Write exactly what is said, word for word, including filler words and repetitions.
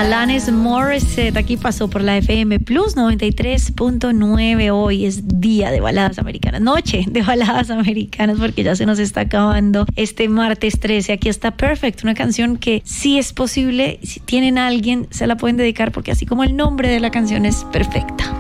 Alanis Morissette aquí pasó por la F M Plus noventa y tres punto nueve. Hoy es día de baladas americanas, noche de baladas americanas, porque ya se nos está acabando este martes trece. Aquí está Perfect, una canción que sí es posible, si tienen a alguien se la pueden dedicar, porque así como el nombre de la canción es perfecta.